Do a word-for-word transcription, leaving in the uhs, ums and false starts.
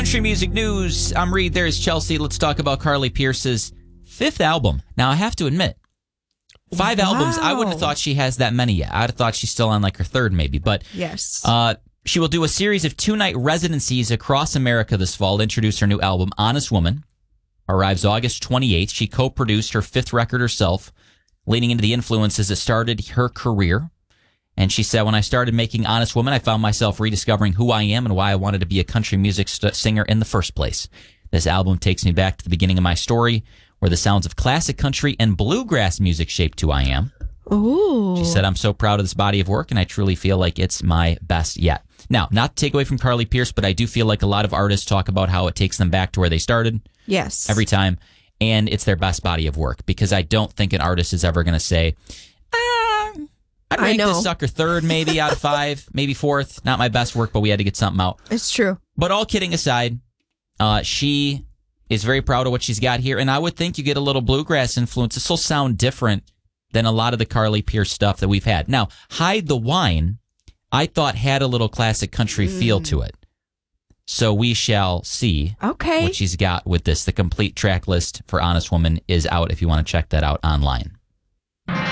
Country music news. I'm Reed. There's Chelsea. Let's talk about Carly Pearce's fifth album. Now, I have to admit, five wow. albums. I wouldn't have thought she has that many yet. I'd have thought she's still on like her third, maybe. But yes, uh, she will do a series of two-night residencies across America this fall to introduce her new album, Honest Woman. Arrives August twenty-eighth. She co-produced her fifth record herself, leaning into the influences that started her career. And she said, when I started making Honest Woman, I found myself rediscovering who I am and why I wanted to be a country music st- singer in the first place. This album takes me back to the beginning of my story, where the sounds of classic country and bluegrass music shaped who I am. Ooh. She said, I'm so proud of this body of work, and I truly feel like it's my best yet. Now, not to take away from Carly Pearce, but I do feel like a lot of artists talk about how it takes them back to where they started. Yes. Every time. And it's their best body of work, because I don't think an artist is ever going to say, ah, I'd rank this sucker third, maybe out of five, maybe fourth. Not my best work, but we had to get something out. It's true. But all kidding aside, uh, she is very proud of what she's got here. And I would think you get a little bluegrass influence. This will sound different than a lot of the Carly Pearce stuff that we've had. Now, Hide the Wine, I thought had a little classic country mm. feel to it. So we shall see okay. what she's got with this. The complete track list for Honest Woman is out if you want to check that out online.